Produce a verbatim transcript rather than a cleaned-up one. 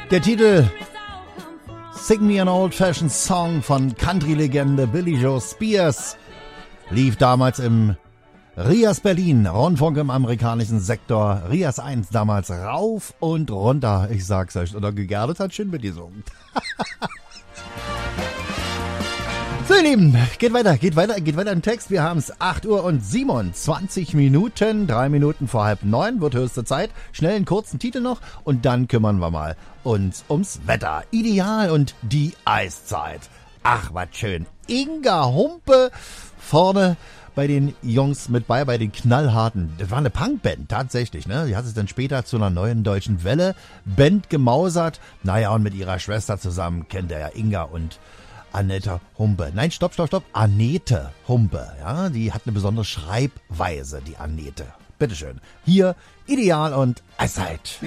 Der Titel Sing Me an Old-Fashioned Song von Country-Legende Billy Joe Spears lief damals im Rias Berlin, Rundfunk im amerikanischen Sektor. Rias eins damals rauf und runter. Ich sag's euch, oder Gerdet hat schön mitgesungen. So, ihr Lieben, geht weiter, geht weiter, geht weiter im Text. Wir haben es acht Uhr und siebenundzwanzig Minuten, drei Minuten vor halb neun, wird höchste Zeit. Schnell einen kurzen Titel noch und dann kümmern wir mal uns ums Wetter. Ideal und die Eiszeit. Ach, was schön. Inga Humpe vorne bei den Jungs mit bei, bei den Knallharten. Das war eine Punkband, tatsächlich, ne? Die hat sich dann später zu einer neuen deutschen Welle-Band gemausert. Naja, und mit ihrer Schwester zusammen kennt er ja Inga und Annette Humpe. Nein, stopp, stopp, stopp. Annette Humpe. Ja, die hat eine besondere Schreibweise, die Annette. Bitteschön. Hier Ideal und Eiszeit.